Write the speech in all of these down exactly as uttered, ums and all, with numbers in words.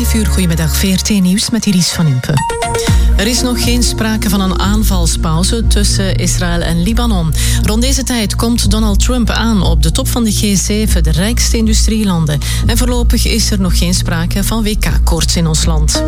vijf uur, goedemiddag, V R T Nieuws met Iris van Impe. Er is nog geen sprake van een aanvalspauze tussen Israël en Libanon. Rond deze tijd komt Donald Trump aan op de top van de G zeven, de rijkste industrielanden. En voorlopig is er nog geen sprake van W K-koorts in ons land.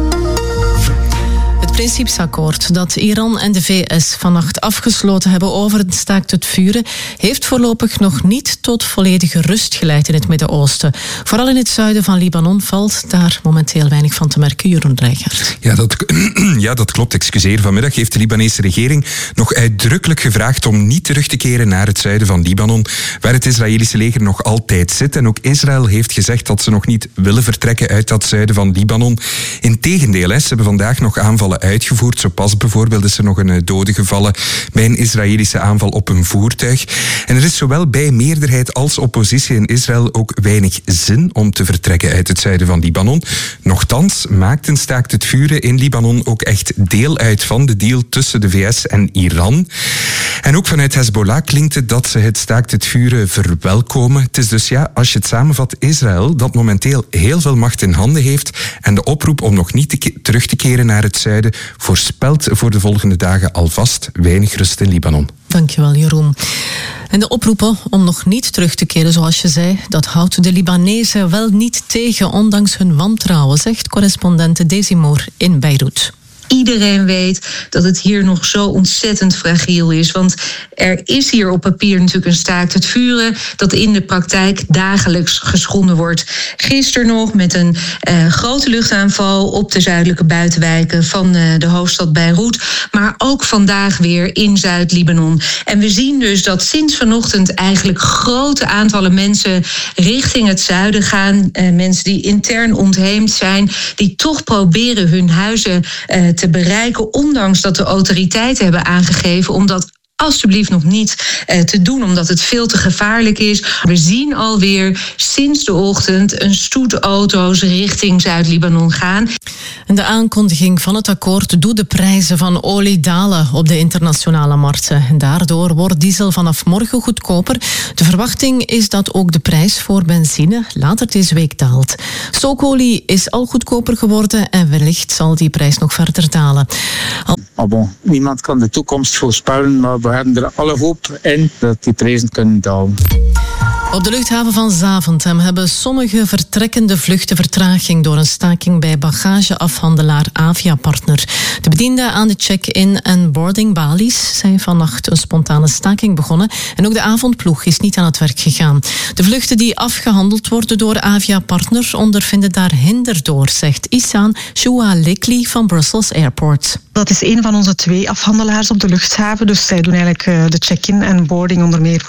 Het principesakkoord dat Iran en de V S vannacht afgesloten hebben over het staakt het vuren heeft voorlopig nog niet tot volledige rust geleid in het Midden-Oosten. Vooral in het zuiden van Libanon valt daar momenteel weinig van te merken. Jeroen Rijgaard. Ja, dat, ja, dat klopt. Excuseer. Vanmiddag heeft de Libanese regering nog uitdrukkelijk gevraagd om niet terug te keren naar het zuiden van Libanon, waar het Israëlische leger nog altijd zit. En ook Israël heeft gezegd dat ze nog niet willen vertrekken uit dat zuiden van Libanon. Integendeel, hè, ze hebben vandaag nog aanvallen uitgevoerd. Zo pas bijvoorbeeld is er nog een dode gevallen bij een Israëlische aanval op een voertuig. En er is zowel bij meerderheid als oppositie in Israël ook weinig zin om te vertrekken uit het zuiden van Libanon. Nochtans maakt een staakt het vuren in Libanon ook echt deel uit van de deal tussen de V S en Iran. En ook vanuit Hezbollah klinkt het dat ze het staakt het vuren verwelkomen. Het is dus, ja, als je het samenvat, Israël dat momenteel heel veel macht in handen heeft en de oproep om nog niet te ke- terug te keren naar het zuiden voorspelt voor de volgende dagen alvast weinig rust in Libanon. Dankjewel, Jeroen. En de oproepen om nog niet terug te keren, zoals je zei, dat houdt de Libanezen wel niet tegen, ondanks hun wantrouwen, zegt correspondent Daisy Moore in Beirut. Iedereen weet dat het hier nog zo ontzettend fragiel is. Want er is hier op papier natuurlijk een staakt het vuren dat in de praktijk dagelijks geschonden wordt. Gisteren nog met een uh, grote luchtaanval op de zuidelijke buitenwijken van uh, de hoofdstad Beirut. Maar ook vandaag weer in Zuid-Libanon. En we zien dus dat sinds vanochtend eigenlijk grote aantallen mensen richting het zuiden gaan. Uh, mensen die intern ontheemd zijn, die toch proberen hun huizen uh, te bereiken, ondanks dat de autoriteiten hebben aangegeven om dat alsjeblieft nog niet eh, te doen, omdat het veel te gevaarlijk is. We zien alweer sinds de ochtend een stoet auto's richting Zuid-Libanon gaan. En de aankondiging van het akkoord doet de prijzen van olie dalen op de internationale markten. En daardoor wordt diesel vanaf morgen goedkoper. De verwachting is dat ook de prijs voor benzine later deze week daalt. Stookolie is al goedkoper geworden en wellicht zal die prijs nog verder dalen. Al... Maar bon, niemand kan de toekomst voorspellen, maar we hebben er alle hoop in dat die prijzen kunnen dalen. Op de luchthaven van Zaventem hebben sommige vertrekkende vluchten vertraging door een staking bij bagageafhandelaar Avia Partner. De bedienden aan de check-in en boarding balies zijn vannacht een spontane staking begonnen en ook de avondploeg is niet aan het werk gegaan. De vluchten die afgehandeld worden door Avia Partner ondervinden daar hinder door, zegt Ihsan Choualekli van Brussels Airport. Dat is een van onze twee afhandelaars op de luchthaven, dus zij doen eigenlijk de check-in en boarding onder meer